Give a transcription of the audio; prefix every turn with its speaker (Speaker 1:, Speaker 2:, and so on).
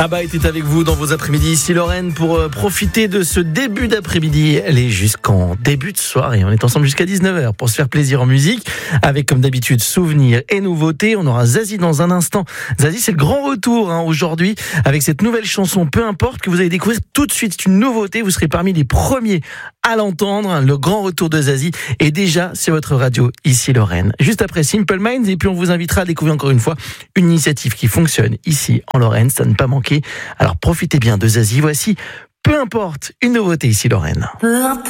Speaker 1: Abba était avec vous dans vos après-midi ici Lorraine pour profiter de ce début d'après-midi. Elle est jusqu'en début de soirée. On est ensemble jusqu'à 19h pour se faire plaisir en musique avec comme d'habitude souvenirs et nouveautés. On aura Zazie dans un instant. Zazie, c'est le grand retour aujourd'hui avec cette nouvelle chanson Peu importe que vous allez découvrir tout de suite. C'est une nouveauté. Vous serez parmi les premiers à l'entendre. Le grand retour de Zazie est déjà sur votre radio ici Lorraine. Juste après Simple Minds et puis on vous invitera à découvrir encore une fois une initiative qui fonctionne ici en Lorraine. Ça ne pas manquer. Alors profitez bien de Zazie. Voici Peu importe, une nouveauté ici Lorraine.
Speaker 2: Peu importe.